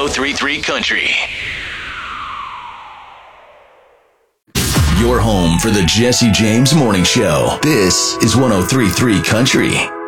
1033 Country. Your home for the Jesse James Morning Show. This is 1033 Country.